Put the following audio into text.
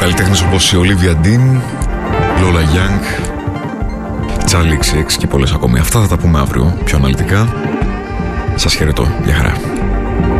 καλλιτέχνες όπως η Olivia Dean, Lola Young, Charlie XX και πολλές ακόμη. Αυτά θα τα πούμε αύριο πιο αναλυτικά. Σας χαιρετώ. Γεια χαρά.